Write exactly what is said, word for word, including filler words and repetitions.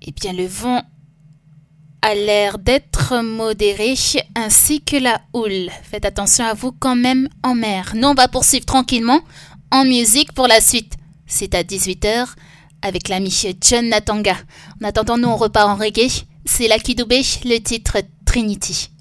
Eh bien, le vent a l'air d'être modéré, ainsi que la houle. Faites attention à vous quand même en mer. Nous, on va poursuivre tranquillement en musique pour la suite. C'est à dix-huit heures avec l'ami John Natanga. En attendant, nous, on repart en reggae. C'est Lucky Dubé, le titre Trinity.